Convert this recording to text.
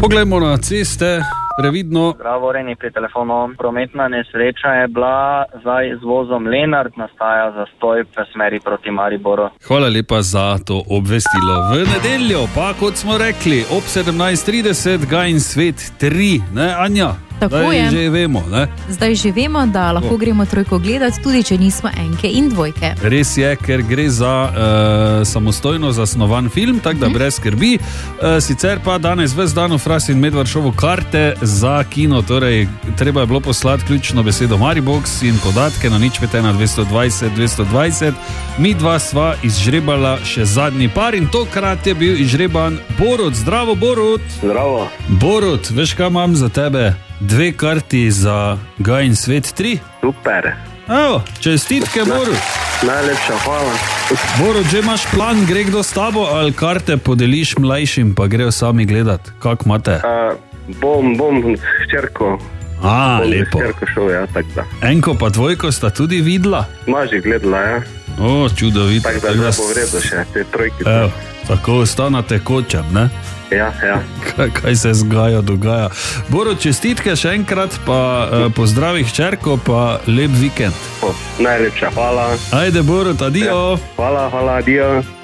Poglejmo na ceste, previdno. Zdravo, Reni pri telefonu. Prometna nesreča je bila zdaj z vozom Lenart, nastaja zastoj v smeri proti Mariboru. Hvala lepa za to obvestilo. V nedeljo pa, kot smo rekli, ob 17:30 Gajin svet 3, ne Anja? Zdaj že vemo, ne? Zdaj že vemo, da lahko gremo trojko gledati, tudi če nismo enke in dvojke. Res je, ker gre za samostojno zasnovan film, tako da brez skrbi. Sicer pa danes ves dan v Fras in Medvaršovu karte za kino, torej treba je bilo poslati ključno besedo Maribox in podatke na 051 220 220. Mi dva sva izžrebala še zadnji par in tokrat je bil izžreban Borut. Zdravo, Borut! Zdravo! Borut, veš kaj imam za tebe? 2 karti za Gajin svet 3. Super. Evo, čestitke, Borut. Najlepša hvala. Borut, že imaš plan, gre kdo s tabo ali karte podeliš mlajšim, pa grejo sami gledati? Kak imate? Bom hčerko. Lepo. Hčerko šel, ja, tako da. Enko pa dvojko sta tudi videla? Ma že gledala, ja. Čudovito. Tako da bo v redu še, te trojke. Evo, tako ostanete kočem, ne? Ja. Kaj se dogaja. Borut, čestitke še enkrat, pa pozdravi hčerko, pa lep vikend. Najlepša hvala. Ajde, Borut, adijo. Ja. Hvala, adijo.